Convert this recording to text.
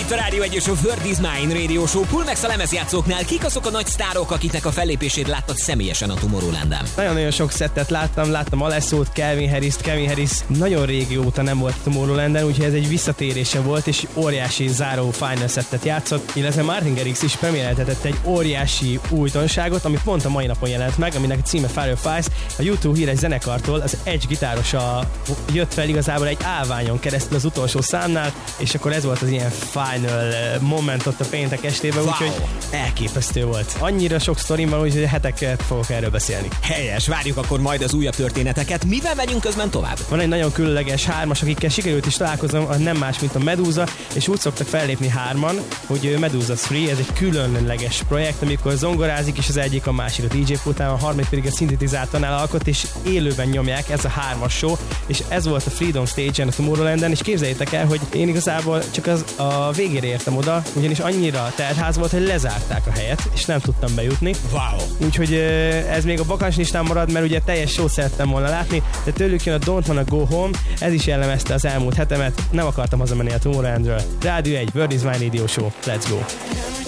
itt a Rádió 1 és a World is Mine Radio Show. Pulmex a lemezjátszóknál. Kik azok a nagy sztárok, akiknek a fellépését láttad személyesen a Tomorrowlanden? Nagyon sok szettet láttam Alessót, Calvin Harris nagyon régóta nem volt a Tomorrowlanden, úgyhogy ez egy visszatérése volt, és óriási záró final szettet játszott, illetve Martin Garrix is premiereltetett egy óriási újdonságot, ami pont a mai napon jelent meg, aminek a címe Fire Files. A YouTube híres zenekartól az Edge gitárosa jött fel igazából egy állványon keresztül az utolsó számnál, és akkor ez volt az ilyen final moment ott a péntek estében, úgyhogy elképesztő volt. Annyira sok sztorim van, úgyhogy heteket fogok erről beszélni. Helyes, várjuk akkor majd az újabb történeteket. Mivel megyünk közben tovább? Van egy nagyon különleges hármas, akikkel sikerült is találkozom, az nem más, mint a Medusa, és úgy szoktak fellépni hárman, hogy Medusa 3, ez egy különleges projekt, amikor zongorázik, és az egyik a másik a DJ pultán, a harmadik pedig a szintetizátornál alkot, és élőben nyomják, ez a hármas show, és ez volt a Freedom Stage-en, a Tomorrowlanden, és képzeljétek el, hogy én igazából csak a végére értem oda, ugyanis annyira teltház volt, hogy lezárták a helyet, és nem tudtam bejutni. Wow! Úgyhogy ez még a bakancslistán marad, mert ugye teljes show szerettem volna látni, de tőlük jön a Don't Wanna Go Home, ez is jellemezte az elmúlt hetemet, nem akartam hazamenni a Tomorrowlandről. Rádió 1, World is Mine Radio Show, let's go!